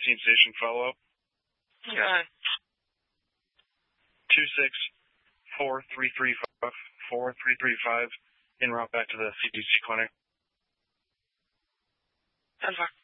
station follow-up. Go ahead. 264-335-4335 en route back to the CDC clinic. 10-4.